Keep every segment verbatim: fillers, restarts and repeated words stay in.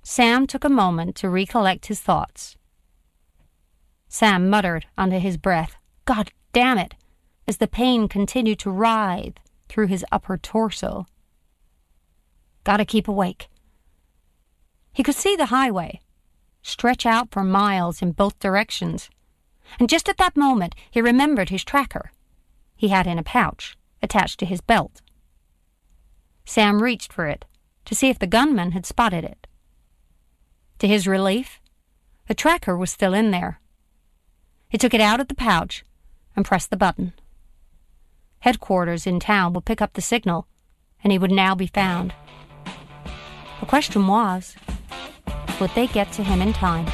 Sam took a moment to recollect his thoughts. Sam muttered under his breath, "God damn it," as the pain continued to writhe through his upper torso. Gotta keep awake. He could see the highway stretch out for miles in both directions, and just at that moment he remembered his tracker he had in a pouch attached to his belt. Sam reached for it to see if the gunman had spotted it. To his relief, the tracker was still in there. He took it out of the pouch and pressed the button. Headquarters in town would pick up the signal, and he would now be found. The question was, would they get to him in time?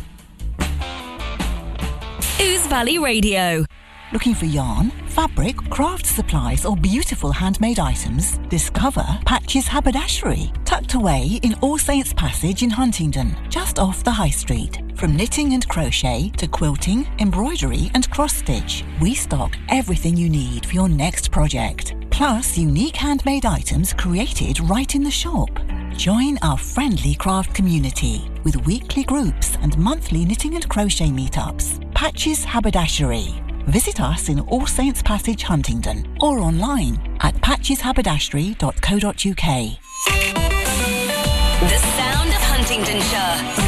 Ooze Valley Radio. Looking for yarn, fabric, craft supplies or beautiful handmade items? Discover Patches Haberdashery, tucked away in All Saints Passage in Huntingdon, just off the High Street. From knitting and crochet to quilting, embroidery and cross-stitch, we stock everything you need for your next project. Plus unique handmade items created right in the shop. Join our friendly craft community with weekly groups and monthly knitting and crochet meetups. Patches Haberdashery. Visit us in All Saints Passage, Huntingdon, or online at patches haberdashery dot co dot uk. The sound of Huntingdonshire.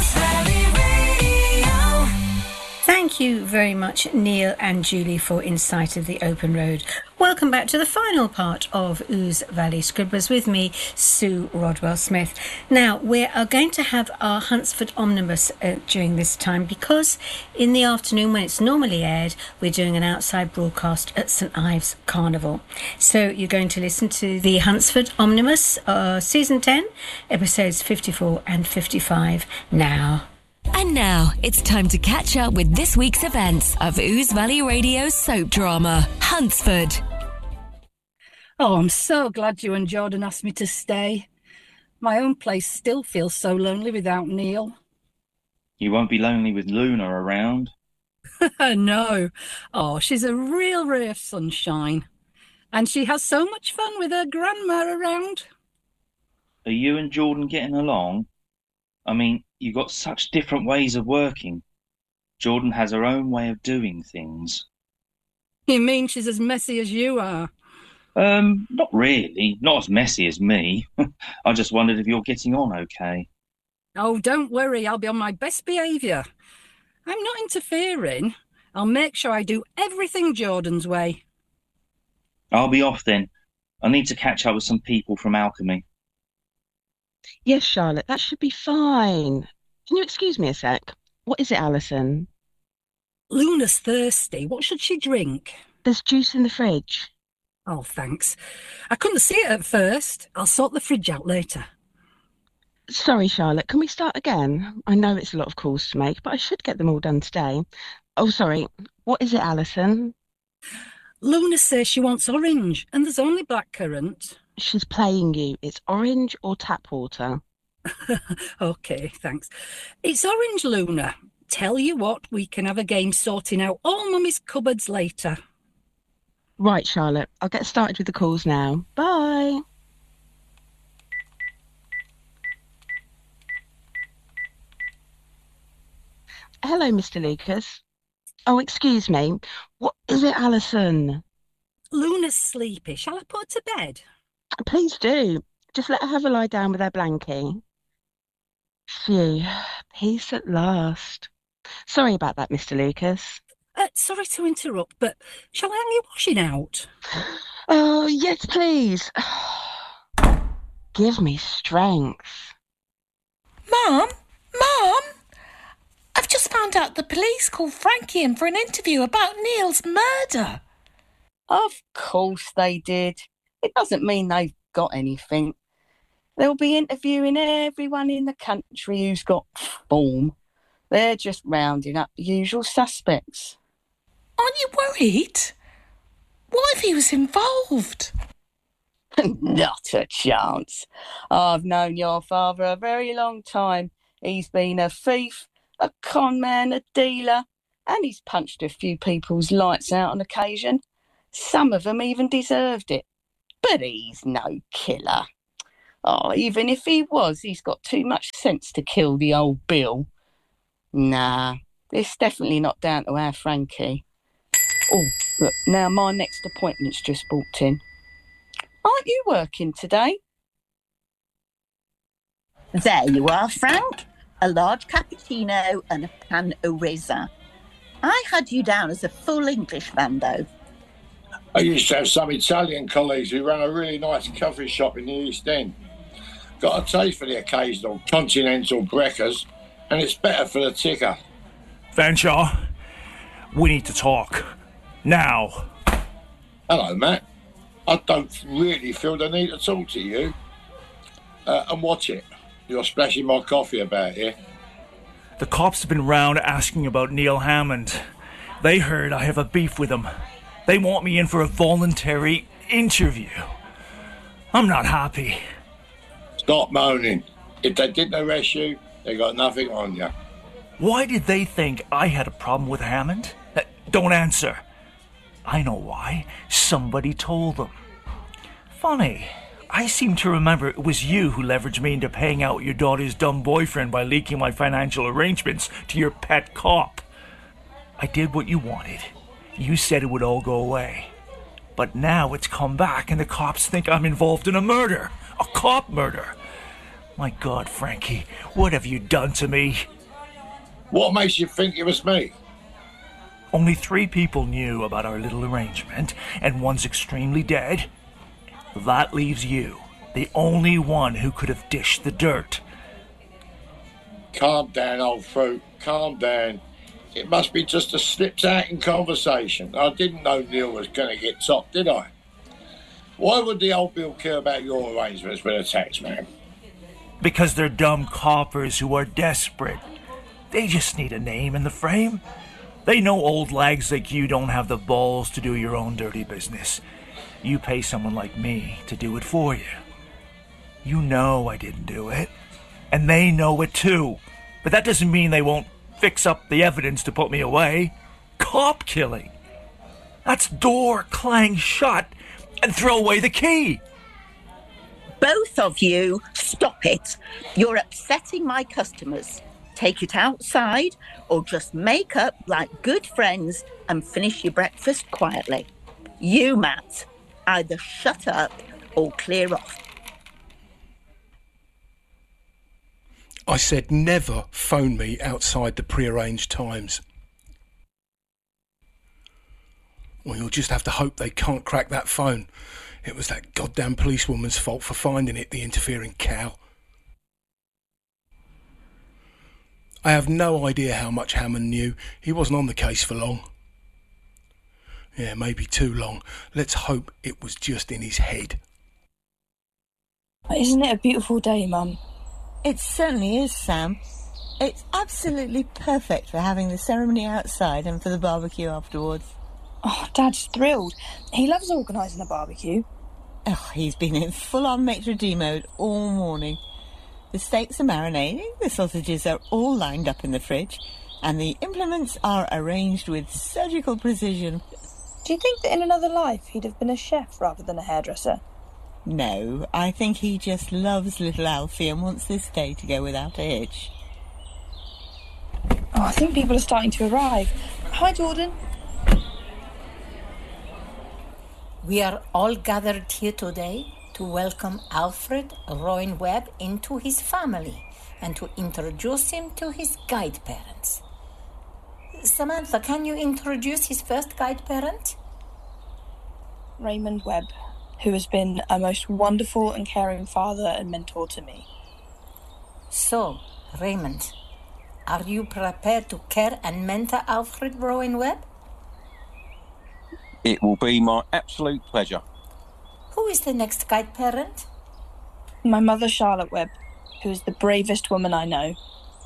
Thank you very much, Neil and Julie, for Insight of the Open Road. Welcome back to the final part of Ooze Valley Scribblers with me, Sue Rodwell-Smith. Now, we are going to have our Huntsford Omnibus uh, during this time because in the afternoon when it's normally aired, we're doing an outside broadcast at St Ives Carnival. So you're going to listen to the Huntsford Omnibus, uh, Season ten, episodes fifty-four and fifty-five now. And now it's time to catch up with this week's events of Ooze Valley Radio's soap drama, Huntsford. Oh, I'm so glad you and Jordan asked me to stay. My own place still feels so lonely without Neil. You won't be lonely with Luna around. No. Oh, she's a real ray of sunshine. And she has so much fun with her grandma around. Are you and Jordan getting along? I mean, you've got such different ways of working. Jordan has her own way of doing things. You mean she's as messy as you are? Um, not really. Not as messy as me. I just wondered if you're getting on okay. Oh, don't worry. I'll be on my best behaviour. I'm not interfering. I'll make sure I do everything Jordan's way. I'll be off then. I need to catch up with some people from Alchemy. Yes, Charlotte, that should be fine. Can you excuse me a sec? What is it, Alison? Luna's thirsty. What should she drink? There's juice in the fridge. Oh, thanks. I couldn't see it at first. I'll sort the fridge out later. Sorry, Charlotte, can we start again? I know it's a lot of calls to make, but I should get them all done today. Oh, sorry. What is it, Alison? Luna says she wants orange, and there's only blackcurrant. She's playing you. It's orange or tap water. OK, thanks. It's orange, Luna. Tell you what, we can have a game sorting out all Mummy's cupboards later. Right, Charlotte. I'll get started with the calls now. Bye. Hello, Mister Lucas. Oh, excuse me. What is it, Alison? Luna's sleepy. Shall I put her to bed? Please do. Just let her have a lie down with her blankie. Phew, peace at last. Sorry about that, Mister Lucas. Uh, sorry to interrupt, but shall I hang your washing out? Oh, yes, please. Give me strength. Mum? Mum? I've just found out the police called Frankie in for an interview about Neil's murder. Of course they did. It doesn't mean they've got anything. They'll be interviewing everyone in the country who's got form. They're just rounding up the usual suspects. Aren't you worried? What if he was involved? Not a chance. I've known your father a very long time. He's been a thief, a con man, a dealer, and he's punched a few people's lights out on occasion. Some of them even deserved it. But he's no killer. Oh, even if he was, he's got too much sense to kill the old Bill. Nah, it's definitely not down to our Frankie. Oh, look, now my next appointment's just booked in. Aren't you working today? There you are, Frank. A large cappuccino and a pan o' raisin. I had you down as a full Englishman, though. I used to have some Italian colleagues who ran a really nice coffee shop in the East End. Got a taste for the occasional continental breakfast, and it's better for the ticker. Fanshawe, we need to talk. Now. Hello, Matt. I don't really feel the need to talk to you. Uh, and watch it. You're splashing my coffee about here. The cops have been round asking about Neil Hammond. They heard I have a beef with him. They want me in for a voluntary interview. I'm not happy. Stop moaning. If they didn't arrest you, they got nothing on you. Why did they think I had a problem with Hammond? Uh, don't answer. I know why. Somebody told them. Funny. I seem to remember it was you who leveraged me into paying out your daughter's dumb boyfriend by leaking my financial arrangements to your pet cop. I did what you wanted. You said it would all go away. But now it's come back and the cops think I'm involved in a murder. A cop murder. My God, Frankie, what have you done to me? What makes you think it was me? Only three people knew about our little arrangement, and one's extremely dead. That leaves you, the only one who could have dished the dirt. Calm down, old fruit. Calm down. It must be just a slipped out in conversation. I didn't know Neil was going to get topped, did I? Why would the old Bill care about your arrangements with a tax man? Because they're dumb coppers who are desperate. They just need a name in the frame. They know old lags like you don't have the balls to do your own dirty business. You pay someone like me to do it for you. You know I didn't do it. And they know it too. But that doesn't mean they won't fix up the evidence to put me away. Cop killing. That's door clang shut and throw away the key. Both of you, stop it. You're upsetting my customers. Take it outside or just make up like good friends and finish your breakfast quietly. You, Matt, either shut up or clear off. I said never phone me outside the prearranged times. Well, you'll just have to hope they can't crack that phone. It was that goddamn policewoman's fault for finding it, the interfering cow. I have no idea how much Hammond knew. He wasn't on the case for long. Yeah, maybe too long. Let's hope it was just in his head. Isn't it a beautiful day, Mum? It certainly is, Sam. It's absolutely perfect for having the ceremony outside and for the barbecue afterwards. Oh, Dad's thrilled. He loves organising a barbecue. Oh, he's been in full-on maitre d' mode all morning. The steaks are marinating, the sausages are all lined up in the fridge, and the implements are arranged with surgical precision. Do you think that in another life he'd have been a chef rather than a hairdresser? No, I think he just loves little Alfie and wants this day to go without a hitch. Oh, I think people are starting to arrive. Hi, Jordan. We are all gathered here today to welcome Alfred Rowan Webb into his family and to introduce him to his guide parents. Samantha, can you introduce his first guide parent? Raymond Webb, who has been a most wonderful and caring father and mentor to me. So, Raymond, are you prepared to care and mentor Alfred Rowan Webb? It will be my absolute pleasure. Who is the next guide parent? My mother, Charlotte Webb, who is the bravest woman I know.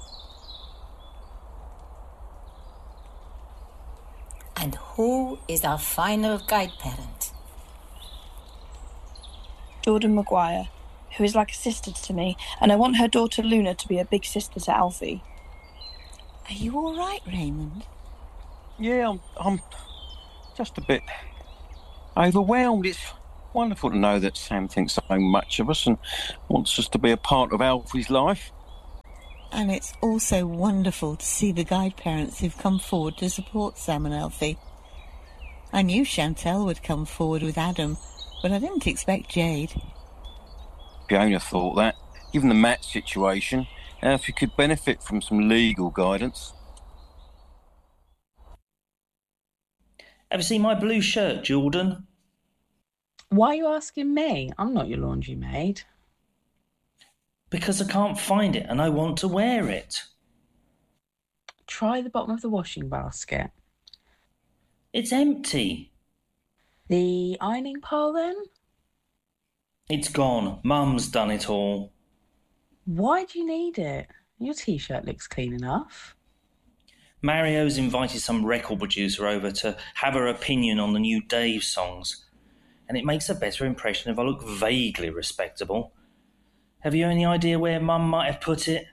And who is our final guide parent? Jordan Maguire, who is like a sister to me, and I want her daughter Luna to be a big sister to Alfie. Are you all right, Raymond? Yeah, I'm, I'm just a bit overwhelmed. It's Wonderful to know that Sam thinks so much of us and wants us to be a part of Alfie's life. And it's also wonderful to see the guide parents who've come forward to support Sam and Alfie. I knew Chantel would come forward with Adam, but I didn't expect Jade. Fiona thought that, given the Matt situation, Alfie could benefit from some legal guidance. Ever seen my blue shirt, Jordan? Why are you asking me? I'm not your laundry maid. Because I can't find it and I want to wear it. Try the bottom of the washing basket. It's empty. The ironing pile then? It's gone. Mum's done it all. Why do you need it? Your t-shirt looks clean enough. Mario's invited some record producer over to have her opinion on the new Dave songs, and it makes a better impression if I look vaguely respectable. Have you any idea where Mum might have put it?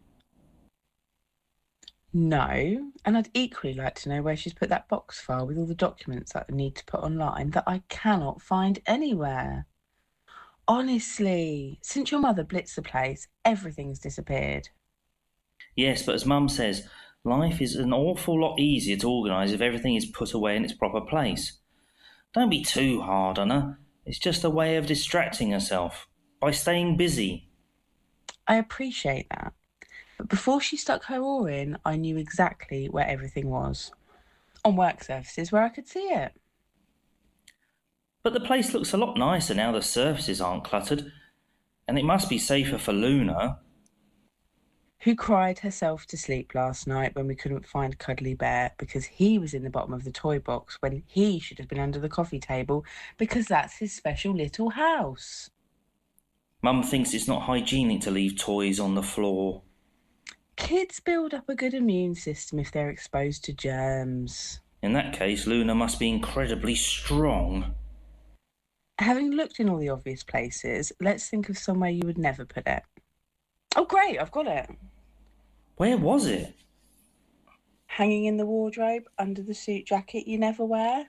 No, and I'd equally like to know where she's put that box file with all the documents that I need to put online that I cannot find anywhere. Honestly, since your mother blitzed the place, everything's disappeared. Yes, but as Mum says, life is an awful lot easier to organise if everything is put away in its proper place. Don't be too hard on her. It's just a way of distracting herself by staying busy. I appreciate that. But before she stuck her oar in, I knew exactly where everything was. On work surfaces where I could see it. But the place looks a lot nicer now the surfaces aren't cluttered. And it must be safer for Luna. Who cried herself to sleep last night when we couldn't find Cuddly Bear because he was in the bottom of the toy box when he should have been under the coffee table because that's his special little house. Mum thinks it's not hygienic to leave toys on the floor. Kids build up a good immune system if they're exposed to germs. In that case, Luna must be incredibly strong. Having looked in all the obvious places, let's think of somewhere you would never put it. Oh, great, I've got it. Where was it? Hanging in the wardrobe under the suit jacket you never wear.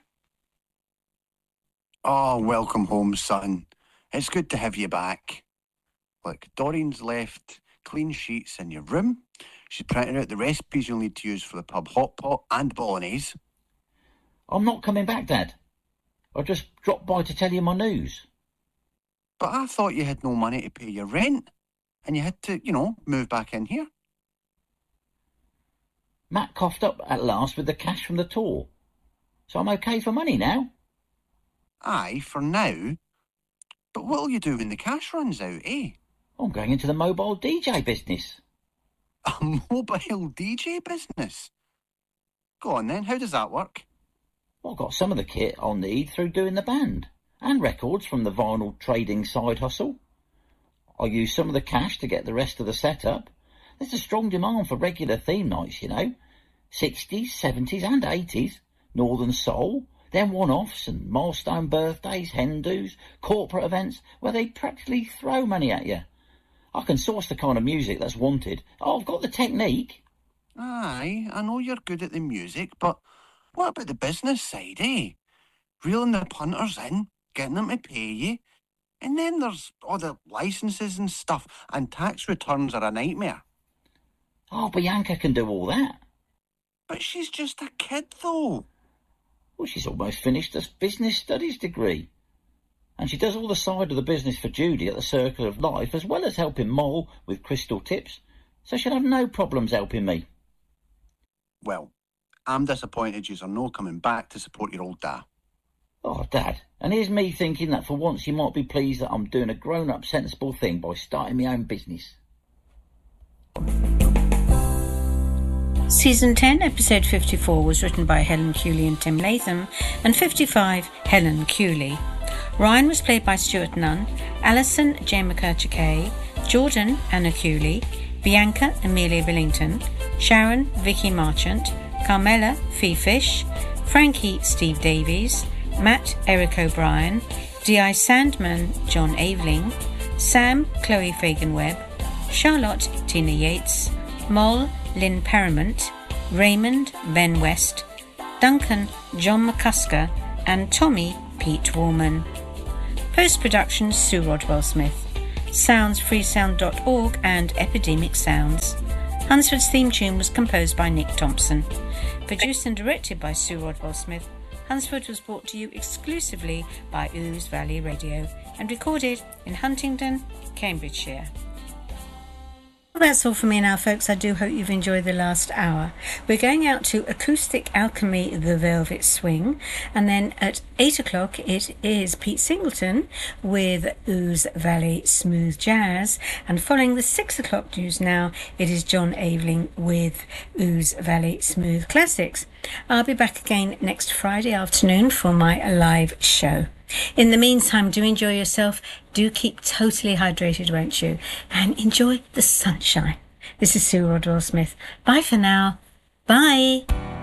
Oh, welcome home, son. It's good to have you back. Look, Doreen's left clean sheets in your room. She's printed out the recipes you'll need to use for the pub hot pot and bolognese. I'm not coming back, Dad. I just dropped by to tell you my news. But I thought you had no money to pay your rent, and you had to, you know, move back in here. Matt coughed up at last with the cash from the tour. So I'm okay for money now. Aye, for now. But what'll you do when the cash runs out, eh? I'm going into the mobile D J business. A mobile D J business? Go on then, how does that work? Well, I've got some of the kit I'll need through doing the band, and records from the vinyl trading side hustle. I'll use some of the cash to get the rest of the setup. There's a strong demand for regular theme nights, you know. sixties, seventies and eighties, Northern Soul, then one-offs and milestone birthdays, hen-dos, corporate events where they practically throw money at you. I can source the kind of music that's wanted. Oh, I've got the technique. Aye, I know you're good at the music, but what about the business side, eh? Reeling the punters in, getting them to pay you, and then there's all the licences and stuff, and tax returns are a nightmare. Oh, Bianca can do all that. But she's just a kid, though. Well, she's almost finished a business studies degree. And she does all the side of the business for Judy at the Circle of Life, as well as helping Moll with crystal tips, so she'll have no problems helping me. Well, I'm disappointed yous are no coming back to support your old dad. Oh, Dad, and here's me thinking that for once you might be pleased that I'm doing a grown-up sensible thing by starting my own business. Season ten, episode fifty-four was written by Helen Cooley and Tim Latham, and fifty-five, Helen Cooley. Ryan was played by Stuart Nunn, Alison Jane McCurcher-Kay, Jordan Anna Cooley, Bianca Amelia Billington, Sharon Vicky Marchant, Carmela Fee Fish, Frankie Steve Davies, Matt Eric O'Brien, D I Sandman John Aveling, Sam Chloe Fagan-Webb, Charlotte Tina Yates, Moll Lynn Paramount, Raymond Ben West, Duncan John McCusker, and Tommy Pete Warman. Post-production, Sue Rodwell Smith. Sounds, freesound dot org and Epidemic Sounds. Hunsford's theme tune was composed by Nick Thompson. Produced and directed by Sue Rodwell Smith, Hunsford was brought to you exclusively by Ouse Valley Radio and recorded in Huntingdon, Cambridgeshire. Well, that's all from me now, folks. I do hope you've enjoyed the last hour. We're going out to Acoustic Alchemy, The Velvet Swing, and then at eight o'clock it is Pete Singleton with Ouse Valley Smooth Jazz, and following the six o'clock news now, it is John Aveling with Ouse Valley Smooth Classics. I'll be back again next Friday afternoon for my live show. In the meantime, do enjoy yourself. Do keep totally hydrated, won't you? And enjoy the sunshine. This is Sue Rodwell Smith. Bye for now. Bye.